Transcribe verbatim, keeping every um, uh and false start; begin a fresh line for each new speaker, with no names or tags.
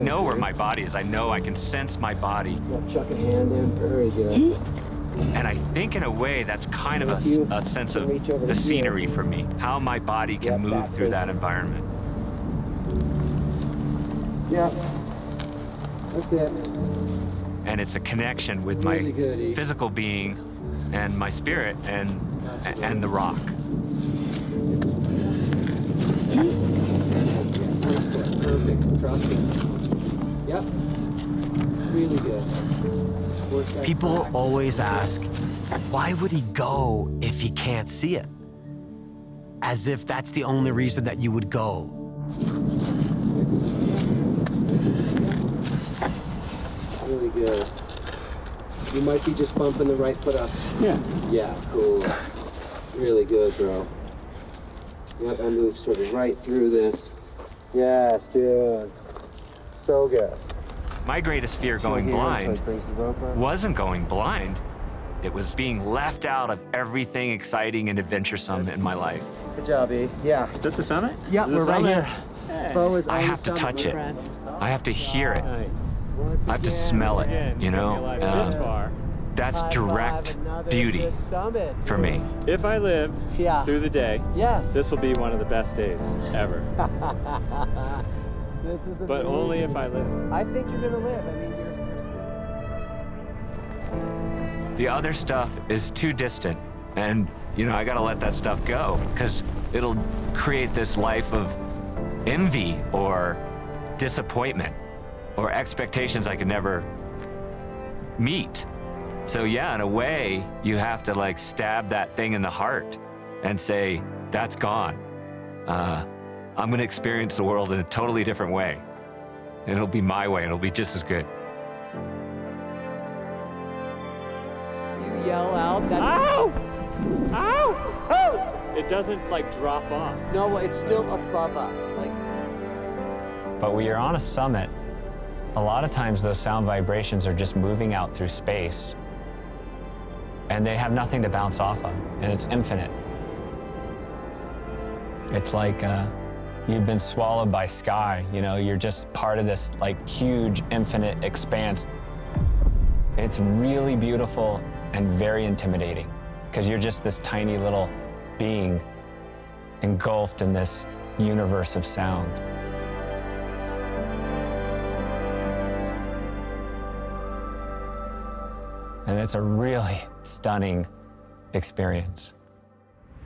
know where my body is. I know I can sense my body.
Yeah, chuck a hand in. Very good.
And I think in a way that's kind of a, a sense of the scenery for me, how my body can
Yep,
move
that
through
big.
that environment.
Yeah. That's it.
And it's a connection with my
Really good, E.
physical being and my spirit and, and the rock.
Perfect. Trust me. Yep. Really good. Work that
People
back.
always ask, why would he go if he can't see it? As if that's the only reason that you would go.
Really good. You might be just bumping the right foot up.
Yeah.
Yeah, cool. Really good, bro. Yep, I move sort of right through this. Yes, dude. So good.
My greatest fear going
Here,
blind
so it brings the rope up.
wasn't going blind. It was being left out of everything exciting and adventuresome in my life.
Good job, E. Yeah.
Is that the summit?
Yeah,
Is it
we're right
summit?
here.
Hey.
Bo is
I
on
have
the
to
summit,
touch
my
it.
friend.
I have to hear it.
Nice.
Once
I have to
again.
smell it,
Again,
you know?
life
Uh,
this far.
That's
High
direct
five, another
beauty
good summit,
for
dude.
me.
If I live
Yeah.
through the day,
Yes.
this will be one of the best days ever.
This is
But
amazing.
only if I live.
I think you're gonna live. I mean, you're.
The other stuff is too distant, and you know, I gotta let that stuff go, because it'll create this life of envy or disappointment or expectations I could never meet. So yeah, in a way, you have to like stab that thing in the heart and say, that's gone. Uh, I'm gonna experience the world in a totally different way. And it'll be my way, and it'll be just as good.
You yell out. That's.
Ow! Ow!
Oh!
It doesn't like drop off.
No, it's still above us. Like.
But when you're on a summit, a lot of times those sound vibrations are just moving out through space, and they have nothing to bounce off of, and it's infinite. It's like uh, you've been swallowed by sky, you know, you're just part of this like huge infinite expanse. It's really beautiful and very intimidating, because you're just this tiny little being engulfed in this universe of sound. And it's a really stunning experience.